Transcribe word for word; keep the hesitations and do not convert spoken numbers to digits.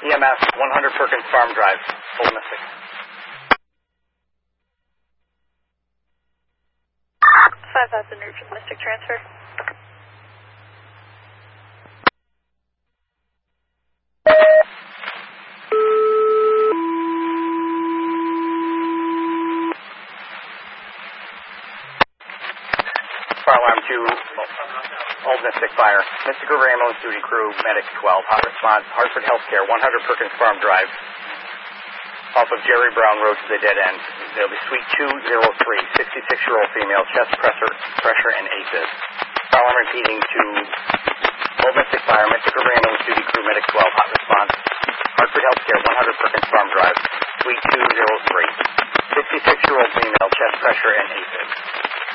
E M S, one hundred Perkins Farm Drive, Old Mystic. five thousand Route Mystic transfer. Fire alarm two, Old Mystic Fire. Mystic River Ambulance Duty Crew, Medic twelve, hot response, Hartford Healthcare, one hundred Perkins Farm Drive, off of Jerry Brown Road to the dead end. There'll be suite two oh three, sixty-six-year-old female, chest pressure, pressure and AFib. Fire alarm repeating to Old Mystic Fire, Mystic River Ambulance Duty Crew, Medic twelve, hot response, Hartford Healthcare, one hundred Perkins Farm Drive, suite two oh three, sixty-six-year-old female, chest pressure and AFib.